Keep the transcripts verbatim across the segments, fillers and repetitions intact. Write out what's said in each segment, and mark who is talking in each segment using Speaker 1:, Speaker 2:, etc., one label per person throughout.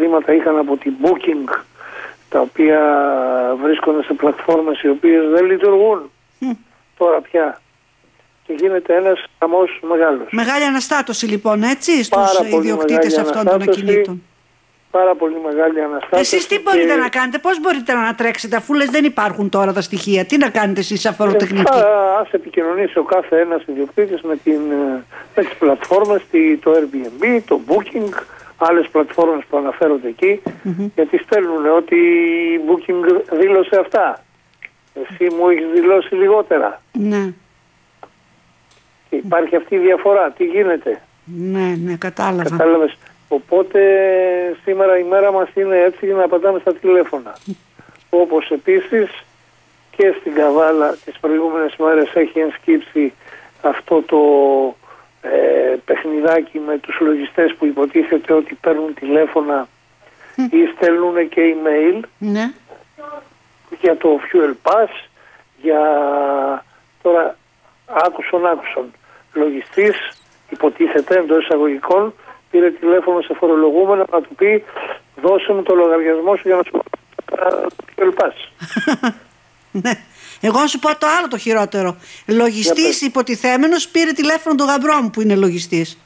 Speaker 1: προβλήματα είχαν από την Booking, τα οποία βρίσκονται σε πλατφόρμες οι οποίες δεν λειτουργούν mm. τώρα πια. Και γίνεται ένας χαμός μεγάλος.
Speaker 2: Μεγάλη αναστάτωση λοιπόν, έτσι, στους ιδιοκτήτες αυτών των ακινήτων.
Speaker 1: Πάρα πολύ μεγάλη αναστάτωση.
Speaker 2: Εσείς τι μπορείτε και... να κάνετε, πώς μπορείτε να ανατρέξετε, αφού λες δεν υπάρχουν τώρα τα στοιχεία, τι να κάνετε εσείς σαν φοροτεχνικοί?
Speaker 1: Ας επικοινωνήσει ο κάθε ένας ιδιοκτήτης με, την, με τις πλατφόρμες, το Airbnb, το Booking, άλλες πλατφόρμες που αναφέρονται εκεί, mm-hmm. γιατί στέλνουν ότι η Booking δήλωσε αυτά. Εσύ μου έχεις δηλώσει λιγότερα.
Speaker 2: Ναι.
Speaker 1: Και υπάρχει αυτή η διαφορά. Τι γίνεται?
Speaker 2: Ναι, ναι, κατάλαβα.
Speaker 1: Κατάλαβες. Οπότε σήμερα η μέρα μας είναι έτσι να πατάμε στα τηλέφωνα. Όπως επίσης και στην Καβάλα τις προηγούμενες μέρες έχει ενσκύψει αυτό το ε, παιχνιδάκι με τους λογιστές που υποτίθεται ότι παίρνουν τηλέφωνα mm. ή στέλνουν και email
Speaker 2: ναι.
Speaker 1: για το Fuel Pass, για τώρα άκουσον άκουσον λογιστής υποτίθεται εντός εισαγωγικών πήρε τηλέφωνο σε φορολογούμενο να του πει δώσε μου το λογαριασμό σου για να σου το Fuel Pass.
Speaker 2: Ναι. Εγώ να σου πω το άλλο το χειρότερο. Λογιστής υποτιθέμενος πήρε τηλέφωνο τον γαμπρό μου που είναι λογιστής.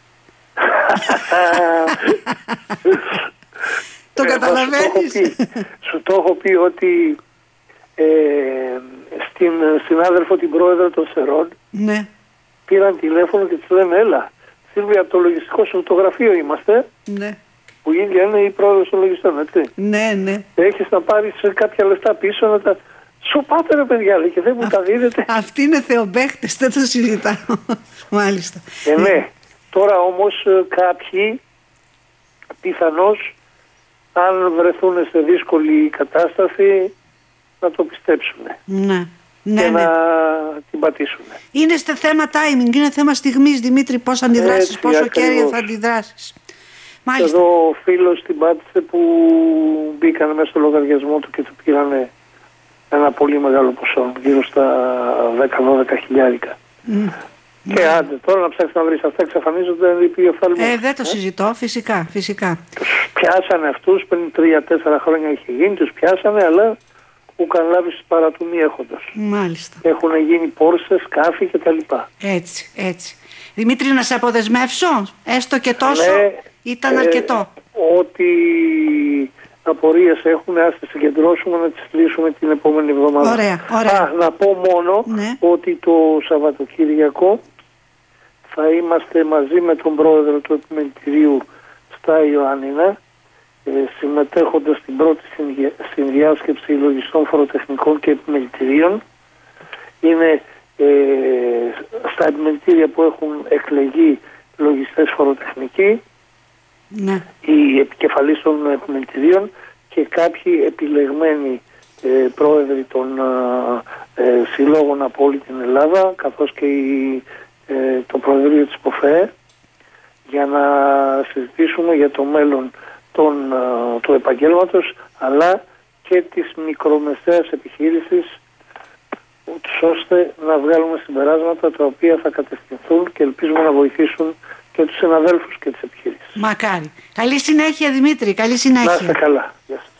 Speaker 2: Το καταλαβαίνεις?
Speaker 1: Σου, σου το έχω πει ότι ε, στην συνάδελφο την πρόεδρο των Σερών
Speaker 2: ναι.
Speaker 1: πήραν τηλέφωνο και της λένε έλα Σίλβια από το λογιστικό σου το γραφείο είμαστε
Speaker 2: ναι.
Speaker 1: που η ίδια είναι η πρόεδρος των λογιστών, έτσι.
Speaker 2: Ναι, ναι.
Speaker 1: Έχεις να πάρεις κάποια λεφτά πίσω να τα... Σου πάτε ρε παιδιά, λέει, και δεν μου Α, τα δίνετε.
Speaker 2: Αυτοί είναι θεομπαίχτες, δεν το συζητάω. Μάλιστα.
Speaker 1: Ε, ναι. Τώρα όμως κάποιοι πιθανώς αν βρεθούν σε δύσκολη κατάσταση να το πιστέψουν.
Speaker 2: Ναι.
Speaker 1: Και
Speaker 2: ναι,
Speaker 1: να
Speaker 2: ναι.
Speaker 1: την πατήσουν.
Speaker 2: Είναι στο θέμα timing, είναι θέμα στιγμής, Δημήτρη, πώς αντιδράσεις, έτσι, πόσο κέρια θα αντιδράσεις. Μάλιστα.
Speaker 1: Εδώ ο φίλος την πάτησε που μπήκαν μέσα στο λογαριασμό του και του πήρανε ένα πολύ μεγάλο ποσό, γύρω στα δέκα με δώδεκα χιλιάρικα. Mm. Και mm. άντε τώρα να ψάξεις να βρεις αυτά εξαφανίζονται, δεν λείπει ο οφθαλμός.
Speaker 2: Ε, δεν το ε? συζητώ, φυσικά, φυσικά.
Speaker 1: Τους πιάσανε αυτούς, πριν τρία τέσσερα χρόνια είχε γίνει, τους πιάσανε, αλλά που καλάβεις παρά του μη έχοντος.
Speaker 2: Μάλιστα.
Speaker 1: Έχουν γίνει πόρσες, σκάφη κτλ.
Speaker 2: Έτσι, έτσι. Δημήτρη, να σε αποδεσμεύσω, έστω και τόσο,
Speaker 1: ναι,
Speaker 2: ήταν
Speaker 1: ε,
Speaker 2: αρκετό.
Speaker 1: Ό,τι απορίες έχουν, ας τις συγκεντρώσουμε να τις λύσουμε την επόμενη εβδομάδα.
Speaker 2: Ωραία, ωραία.
Speaker 1: Α, να πω μόνο
Speaker 2: ναι.
Speaker 1: ότι το Σαββατοκύριακο θα είμαστε μαζί με τον πρόεδρο του Επιμελητηρίου στα Ιωάννινα, ε, συμμετέχοντας στην πρώτη συνδιάσκεψη λογιστών φοροτεχνικών και επιμελητηρίων. Είναι ε, στα επιμελητήρια που έχουν εκλεγεί λογιστές φοροτεχνικοί,
Speaker 2: ναι.
Speaker 1: οι επικεφαλής των επιμελητηρίων και κάποιοι επιλεγμένοι ε, πρόεδροι των ε, ε, συλλόγων από όλη την Ελλάδα, καθώς και η, ε, το Προεδρείο της ΠΟΦΕ, για να συζητήσουμε για το μέλλον των, ε, του επαγγέλματος, αλλά και της μικρομεσαίας επιχείρησης, ώστε να βγάλουμε συμπεράσματα τα οποία θα κατευθυνθούν και ελπίζουμε να βοηθήσουν και τους συναδέλφους και τις επιχειρήσεις.
Speaker 2: Μακάρι. Καλή συνέχεια, Δημήτρη. Καλή συνέχεια.
Speaker 1: Να είστε καλά. Γεια σας.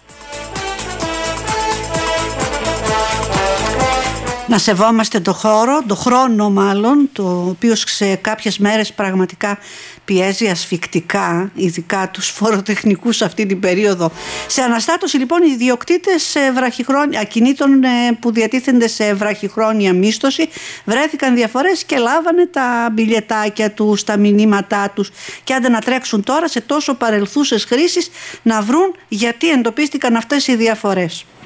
Speaker 2: Να σεβόμαστε το χώρο, το χρόνο μάλλον, το οποίο σε κάποιες μέρες πραγματικά πιέζει ασφικτικά, ειδικά τους φοροτεχνικούς αυτή την περίοδο. Σε αναστάτωση λοιπόν οι ιδιοκτήτες ακινήτων που διατίθενται σε βραχυχρόνια μίσθωση βρέθηκαν διαφορές και λάβανε τα μπιλιετάκια τους, τα μηνύματά τους και άντε να τρέξουν τώρα σε τόσο παρελθούσες χρήσεις να βρουν γιατί εντοπίστηκαν αυτές οι διαφορές.